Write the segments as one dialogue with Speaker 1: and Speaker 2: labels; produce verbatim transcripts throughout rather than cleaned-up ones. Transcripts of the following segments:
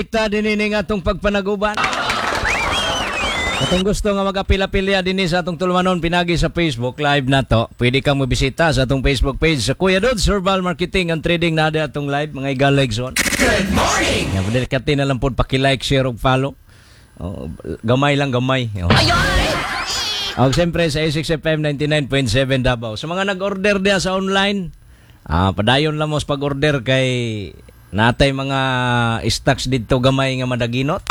Speaker 1: Kita dinining atong pagpanaguban. Kung gusto nga mag-apila-pilya din sa atong tulumanon pinagi sa Facebook live na to, pwede kang mabisita sa atong Facebook page sa Kuya Dudes Herbal Marketing and Trading na atong live mga igalegson. Good morning. Ya pwede kati na lang pud paki-like, share ug follow. Oh, gamay lang gamay. Oh. Oh, siyempre sa A six F M ninety-nine point seven Davao. Sa mga nag-order dia sa online, ah padayon lang mo sa pag-order kay natay mga stocks dito gamay nga madaginot.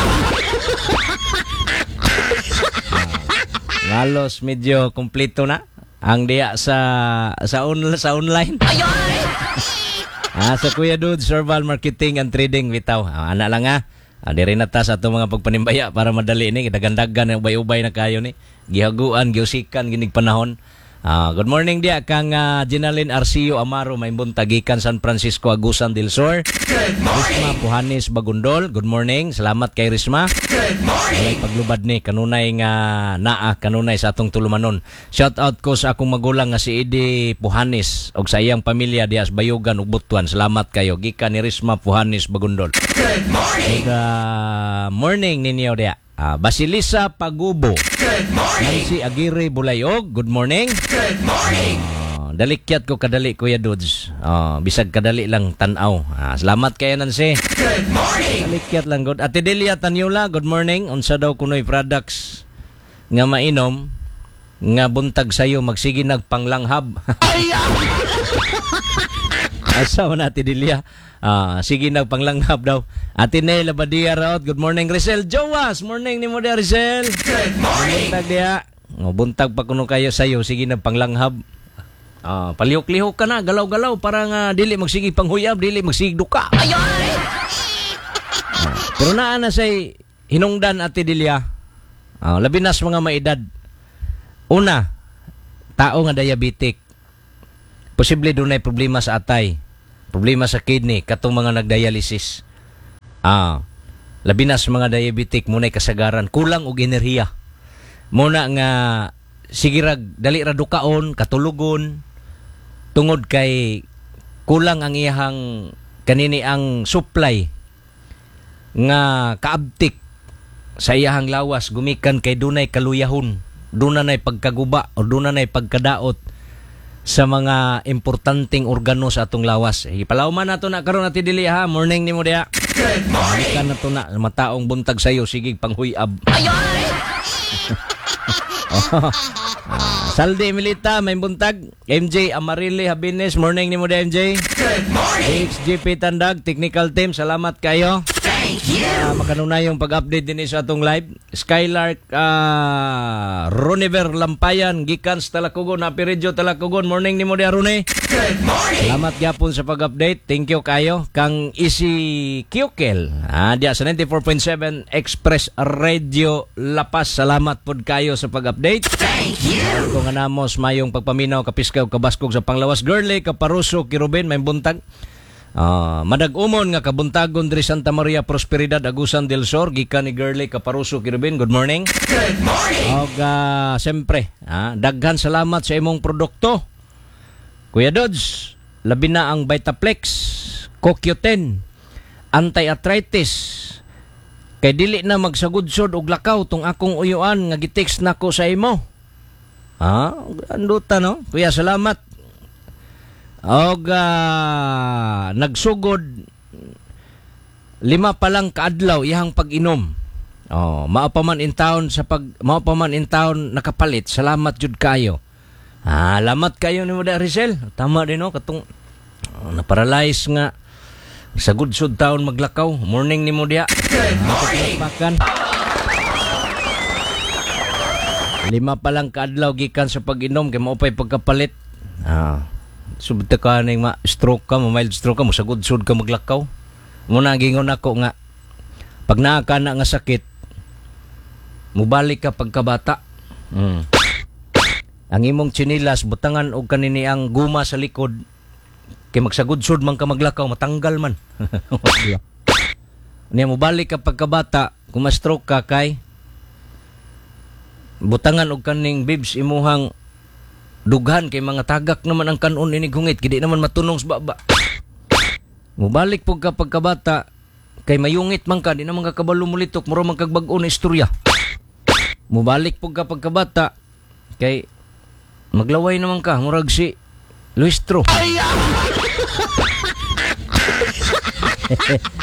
Speaker 1: Ngalos medyo kompleto na ang diya sa sa, on, sa online. ah, sa Kuya Dudes Herbal Marketing and Trading bitaw. Ah, ana lang ha. Ah, diri na ta sa atong mga pagpanimbaya para madali ni dagandagan na ubay-ubay na kayo ni. Gihaguan, giusikan ginig panahon. Ah, good morning dia kang uh, Ginaline Arcio Amaro may buntagikan San Francisco Agusan del Sur. Risma Puhanis Bagundol. Good morning. Salamat kay Risma. Good morning. Paglubad ni kanunay nga naa kanunay sa atong tulumanon. Shout out ko sa akong magulang nga si Edi Puhanis og sa iyang pamilya dias Bayugan ug Butuan. Salamat kayo gikan ni Risma Puhanis Bagundol. Good morning. Good uh, morning ninyo dia. Uh, Basilisa Pagubo. Good morning. Nancy Aguirre Bulayog. Good morning. Good morning. Uh, dalikyat ko kadali Kuya Dudes. Uh, bisag kadali lang tanaw. Uh, salamat kayo Nancy. Good morning. Dalikyat lang good. Ate Delia Tanyula, good morning. Unsa daw kunoy products nga mainom nga buntag sayo magsige nagpanglanghab. Asa man Ate Delia? Ah, sige na panglanghap daw. Ate Nel Labadia raot. Good morning Rizal Jowas. Morning ni mo dia Rizal. Good morning. Buntag dia. Oh, buntag pa kuno kayo sayo sige na panglanghap. Ah, palihok-lihok ka na, galaw-galaw para nga dili magsige panghuyab, dili magsige duka. Ayoy. Ah, pero naa na say hinungdan Ate Delia. Ah, labi nas mga maedad. Una, tao nga diabetic. Posible dunay problema sa atay. Problema sa kidney, katong mga nagdialysis. Ah, labi na sa mga diabetic, muna'y kasagaran, kulang og enerhiya. Muna nga, sige rag, dali ra dukaon, katulugon, tungod kay kulang ang iyang, kanini ang supply, nga kaabtik sa iyahang lawas, gumikan kay dunay kaluyahon, dunay pagkaguba, o dunay pagkadaot, sa mga importanteng organo sa atong lawas. Ipalawman nato na karon Ate Delia ha. Morning ni mo dia. Good morning. Ka na to na mataong buntag sayo sige panghuyab. Ayoy. oh. ah, Saldi Milita may buntag. M J Amarili Habines. Morning ni mo dia M J. Good morning. H G P Tandag Technical Team. Salamat kayo. Thank you. Uh, makanunay yung pag-update din sa atong live. Skylark uh, Roniver Lampayan Gikan sa Talakugon, Happy Radio Talakugon. Morning ni mo dia Rune. Good morning. Salamat gyapon sa pag-update. Thank you kayo. Kang Easy Kyukel. Ah, dia sa ninety-four point seven Express Radio Lapas. Salamat pod kayo sa pag-update. Thank you. Kung anamos mayong pagpaminaw kapiskaw kabaskog sa Panglawas Girly Kaparuso Kirubin may buntag. Uh, madag-umon nga kabuntagon diri Santa Maria Prosperidad Agusan del Sur gikan ni Girly Kaparuso Kirubin. Good morning. Good morning. Og uh, siyempre, ah, daghan salamat sa imong produkto. Kuya Dudes, labi na ang Vitaplex, C O Q ten, anti-arthritis. Kay dili na magsagudsod og lakaw tong akong uyuan nga gitext nako sa imo. Ah, anduta no? Kuya, salamat. Og uh, nagsugod lima pa lang kaadlaw iyang pag-inom. Oh, mao pa man in town sa pag mao pa man in town nakapalit. Salamat jud kayo. Ah, salamat kayo nimo da Rizal. Tama din no katong oh, na-paralyze nga sa gudsod taon maglakaw. Morning nimo dia. Good morning. Lima pa lang kaadlaw gikan sa pag-inom kay mao pay pagkapalit. Ah. Subta ka ning ma-stroke ka, ma-mild stroke ka, mosagudsod ka maglakaw. Muna gingon ako nga, pag naa ka na nga sakit, mubalik ka pagkabata. Mm. Ang imong chinilas, butangan og kanini ang guma sa likod, kay magsagudsod man ka maglakaw, matanggal man. Niya mubalik ka pagkabata, kung ma-stroke ka kay, butangan og kaning bibs imuhang dughan kay mga tagak naman ang kanon ini gungit kidi naman matunong sa baba. Mubalik po ka pagkabata Kay mayungit man ka, di naman ka kabalo mulitok, muro man kag bag-o na istorya. Mubalik po ka pagkabata, kay maglaway naman ka, murag si Luis Tro.